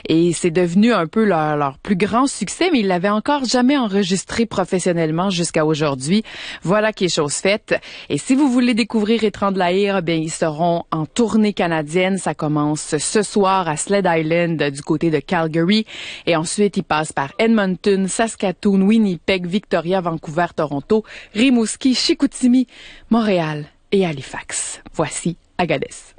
et c'est devenu un peu leur plus grand succès, mais ils l'avaient encore jamais enregistré professionnellement jusqu'à aujourd'hui. Voilà qui est chose faite. Et si vous voulez découvrir Étrange de l'Aïr, bien ils seront en tournée canadienne. Ça commence ce soir à Sled Island du côté de Calgary et ensuite ils passent par Edmonton, Saskatoon, Winnipeg, Victoria, Vancouver, Toronto, Rimouski, Chicoutimi, Montréal et Halifax. Voici Agadez.